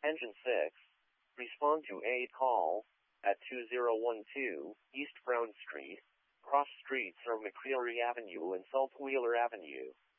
Engine 6. Respond to a call at 2012 East Brown Street. Cross streets are McCreary Avenue and Saltwheeler Avenue.